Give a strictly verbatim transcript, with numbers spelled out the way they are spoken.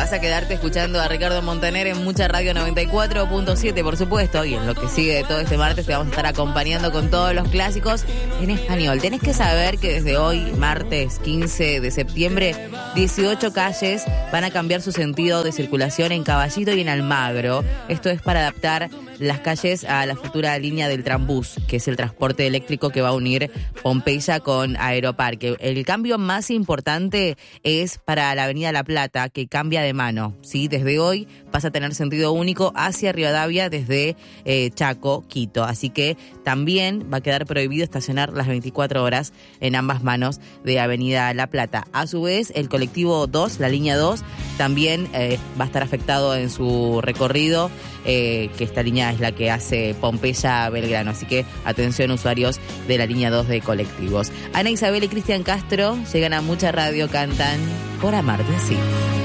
vas a quedarte escuchando a Ricardo Montaner en Mucha Radio noventa y cuatro punto siete, por supuesto, y en lo que sigue de todo este martes te vamos a estar acompañando con todos los clásicos en español. Tenés que saber que desde hoy, martes quince de septiembre, dieciocho calles van a cambiar su sentido de circulación en Caballito y en Almagro. Esto es para adaptar las calles a la futura línea del Trambús, que es el transporte eléctrico que va a unir Pompeya con Aeroparque. El cambio más importante es para la avenida La Plata, que cambia de mano, ¿sí? Desde hoy pasa a tener sentido único hacia Rivadavia desde eh, Chaco, Quito. Así que también va a quedar prohibido estacionar las veinticuatro horas en ambas manos de avenida La Plata. A su vez, el colectivo dos, la línea dos, también eh, va a estar afectado en su recorrido, eh, que esta línea es la que hace Pompeya-Belgrano. Así que atención, usuarios de la línea dos de colectivos. Ana Isabel y Cristian Castro llegan a Mucha Radio, cantan Por Amarte Así.